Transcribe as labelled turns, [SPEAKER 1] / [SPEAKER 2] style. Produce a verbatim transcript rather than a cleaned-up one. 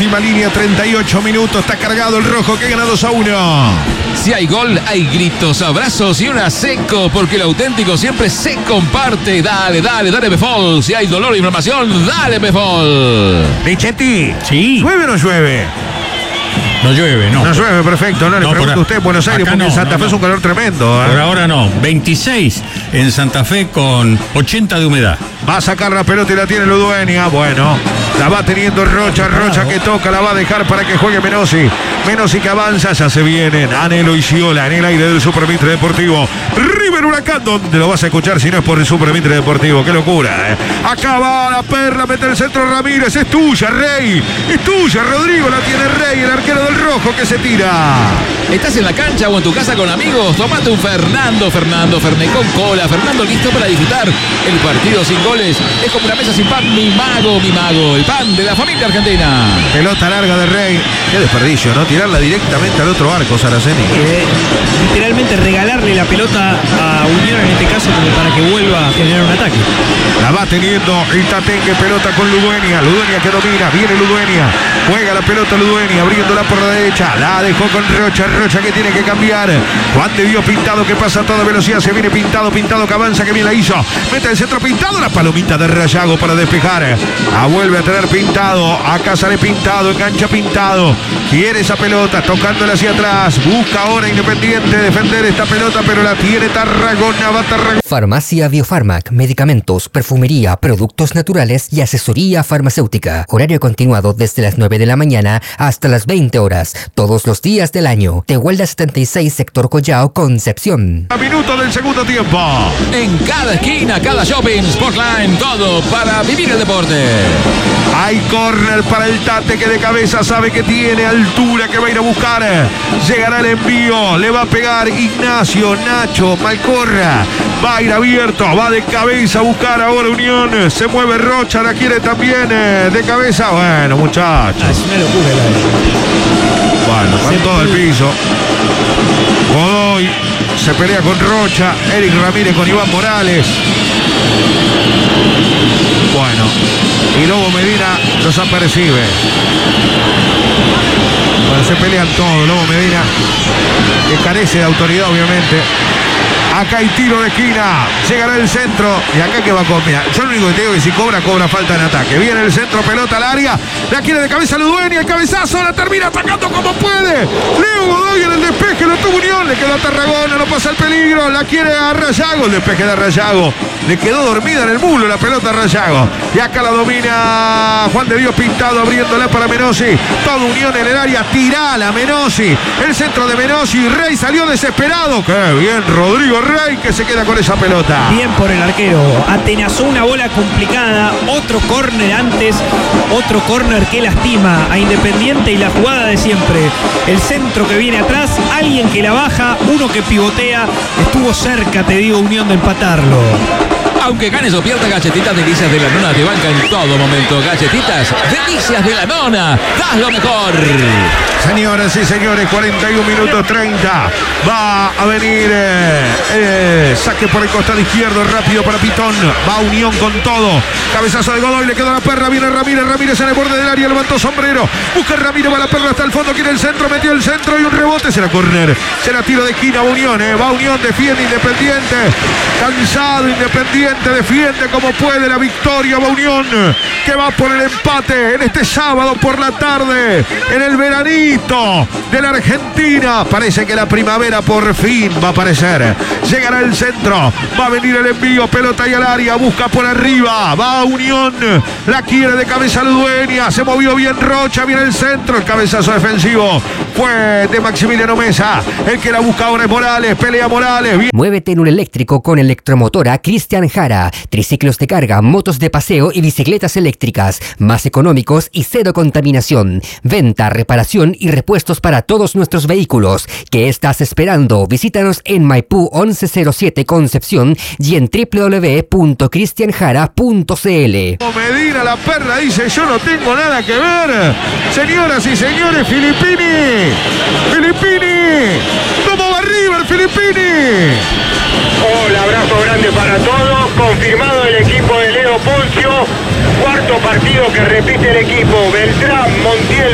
[SPEAKER 1] última línea, treinta y ocho minutos. Está cargado el rojo que gana dos a uno.
[SPEAKER 2] Si hay gol, hay gritos, abrazos y una seco, porque lo auténtico siempre se comparte. Dale, dale, dale Befol. Si hay dolor o inflamación, dale Befol.
[SPEAKER 1] Lichetti,
[SPEAKER 3] sí.
[SPEAKER 1] ¿llueve o no llueve?
[SPEAKER 3] No llueve, no.
[SPEAKER 1] No llueve, perfecto. No le
[SPEAKER 3] No,
[SPEAKER 1] pregunto
[SPEAKER 3] por
[SPEAKER 1] a usted, Buenos Aires,
[SPEAKER 3] acá
[SPEAKER 1] porque
[SPEAKER 3] no,
[SPEAKER 1] en Santa
[SPEAKER 3] no,
[SPEAKER 1] Fe
[SPEAKER 3] no.
[SPEAKER 1] es un calor tremendo. ¿eh?
[SPEAKER 3] Por ahora no. veintiséis en Santa Fe con ochenta de humedad.
[SPEAKER 1] Va a sacar la pelota y la tiene Ludueña. Bueno, la va teniendo Rocha. Rocha que toca, la va a dejar para que juegue Menossi. Menossi que avanza, ya se vienen. Anelo y Sciola en el aire del Super Mitre Deportivo. River Huracán, ¿dónde lo vas a escuchar si no es por el Super Mitre Deportivo? Qué locura, ¿eh? Acá va la perla, mete el centro Ramírez. Es tuya, Rey. Es tuya, Rodrigo. La tiene Rey, el arquero del rojo que se tira.
[SPEAKER 2] ¿Estás en la cancha o en tu casa con amigos? Tomate un Fernando, Fernando, Fernet con cola. Fernando listo para disfrutar el partido sin goles. Es como una mesa sin pan. Mi mago, mi mago. El pan de la familia argentina.
[SPEAKER 1] Pelota larga de Rey. Qué desperdicio, ¿no? Tirarla directamente al otro arco, Saraceni.
[SPEAKER 4] Eh, literalmente regalarle la pelota a Unión en este caso como para que vuelva a generar un ataque.
[SPEAKER 1] La va teniendo el Tatengue, pelota con Ludueña. Ludueña que domina, viene Ludueña. Juega la pelota Ludueña, abriéndola por la derecha. La dejó con Rocha, Rocha que tiene que cambiar. Juan de Dios Pintado que pasa a toda velocidad. Se viene Pintado, Pintado que avanza, que bien la hizo. Mete el centro Pintado, la palomita de Rayago para despejar. La vuelve a tener Pintado. Acá sale Pintado, engancha Pintado. Quiere esa pelota, tocándola hacia atrás. Busca ahora Independiente defender esta pelota, pero la tiene Tarragona. Va Tarragona.
[SPEAKER 5] Farmacia Biofarmac, medicamentos, perfumería, productos naturales y asesoría farmacéutica. Horario continuado desde las nueve de la mañana hasta las veinte horas, todos los días del año. Tehuelda setenta y seis, sector Collao, Concepción.
[SPEAKER 1] A minuto del segundo tiempo.
[SPEAKER 2] En cada esquina, cada shopping, Sportline, todo para vivir el deporte.
[SPEAKER 1] Hay córner para el Tate que de cabeza sabe que tiene altura, que va a ir a buscar. Llegará el envío, le va a pegar Ignacio, Nacho, Malcorra. Va a ir abierto, va de cabeza a buscar ahora Unión. Se mueve Rocha, la quiere también eh, de cabeza. Bueno, muchachos.
[SPEAKER 4] Ah, es una locura la
[SPEAKER 1] Bueno, van todo al piso. Godoy se pelea con Rocha. Eric Ramírez con Iván Morales. Bueno, y Lobo Medina los apercibe. Bueno, se pelean todos. Lobo Medina, que carece de autoridad, obviamente. Acá hay tiro de esquina. Llegará el centro. Y acá que va a comer. Yo lo único que te digo es que si cobra, cobra falta en ataque. Viene el centro, pelota al área. La quiere de cabeza Ludueña. El cabezazo la termina atacando como puede. Leo Godoy en el despeje. Lo tuvo Unión. Le quedó a Tarragona. No pasa el peligro. La quiere a Rayago. El despeje de Rayago. Le quedó dormida en el bulo la pelota a Rayago. Y acá la domina Juan de Dios Pintado, abriéndola para Menossi. Todo Unión en el área. Tirala Menossi. El centro de Menossi. Rey salió desesperado. Qué bien Rodrigo Rey que se queda con esa pelota.
[SPEAKER 4] Bien por el arquero. Atenazó una bola complicada. Otro córner antes. Otro córner que lastima a Independiente y la jugada de siempre. El centro que viene atrás. Alguien que la baja. Uno que pivotea. Estuvo cerca, te digo, Unión de empatarlo.
[SPEAKER 2] Aunque ganes o pierdas, Galletitas Delicias de la Nona te banca en todo momento. Galletitas Delicias de la Nona, das lo mejor.
[SPEAKER 1] Señoras y señores, cuarenta y un minutos treinta. Va a venir eh, eh, saque por el costado izquierdo, rápido para Pitón. Va Unión con todo. Cabezazo de Godoy, le quedó la perra. Viene Ramírez, Ramírez en el borde del área, levantó sombrero. Busca Ramírez, va la perra hasta el fondo, quiere el centro, metió el centro y un rebote. Será córner. Será tiro de esquina, va Unión. Eh. Va Unión, defiende Independiente. Cansado Independiente. Defiende como puede la victoria. Va Unión, que va por el empate en este sábado por la tarde, en el veranito de la Argentina. Parece que la primavera por fin va a aparecer. Llegará el centro, va a venir el envío, pelota y al área, busca por arriba, va a Unión, la quiere de cabeza Ludueña, se movió bien Rocha, viene el centro, el cabezazo defensivo fue de Maximiliano Mesa. El que la busca ahora es Morales, pelea Morales. Bien.
[SPEAKER 5] Muévete en un eléctrico con Electromotora Cristian Jara. Triciclos de carga, motos de paseo y bicicletas eléctricas. Más económicos y cero contaminación. Venta, reparación y repuestos para todos nuestros vehículos. ¿Qué estás esperando? Visítanos en Maipú once cero siete Concepción y en w w w punto cristian jara punto c l.
[SPEAKER 1] Medina, la perra, dice: yo no tengo nada que ver. Señoras y señores, Filippini. Filippini. ¿Cómo va River, Filippini?
[SPEAKER 6] Un abrazo grande para todos. Confirmado el equipo de Leo Poncio. Cuarto partido que repite el equipo. Beltrán, Montiel.